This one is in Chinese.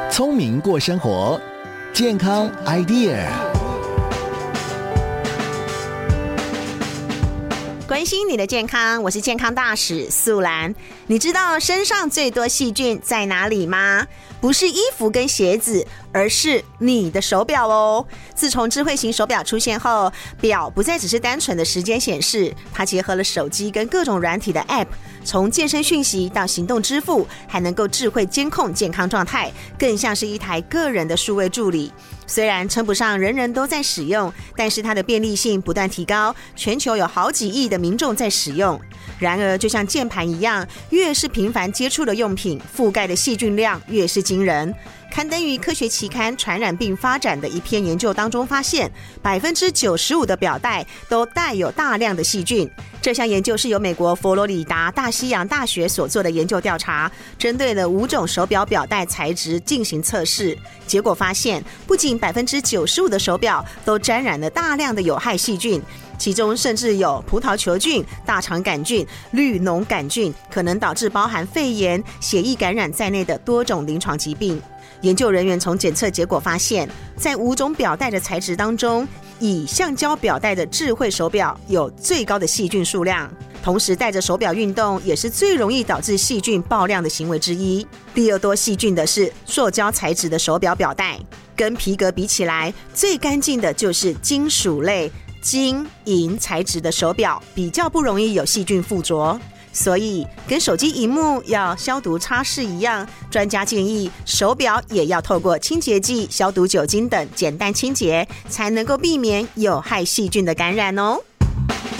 聪明过生活，健康 idea。 关心你的健康，我是健康大使素兰。你知道身上最多细菌在哪里吗？不是衣服跟鞋子，而是你的手表哦。自从智慧型手表出现后，表不再只是单纯的时间显示，它结合了手机跟各种软体的 App， 从健身讯息到行动支付，还能够智慧监控健康状态，更像是一台个人的数位助理。虽然称不上人人都在使用，但是它的便利性不断提高，全球有好几亿的民众在使用。然而就像键盘一样，越是频繁接触的用品，覆盖的细菌量越是惊人。刊登于科学期刊《传染病发展》的一篇研究当中发现，95%的表带都带有大量的细菌。这项研究是由美国佛罗里达大西洋大学所做的研究调查，针对了5种手表表带材质进行测试。结果发现，不仅95%的手表都沾染了大量的有害细菌，其中甚至有葡萄球菌、大肠杆菌、绿脓杆菌，可能导致包含肺炎、血液感染在内的多种临床疾病。研究人员从检测结果发现，在5种表带的材质当中，以橡胶表带的智慧手表有最高的细菌数量，同时戴着手表运动也是最容易导致细菌爆量的行为之一。第二多细菌的是塑胶材质的手表表带，跟皮革比起来，最干净的就是金属类金银材质的手表，比较不容易有细菌附着。所以跟手机萤幕要消毒擦拭一样，专家建议手表也要透过清洁剂、消毒酒精等简单清洁，才能够避免有害细菌的感染哦。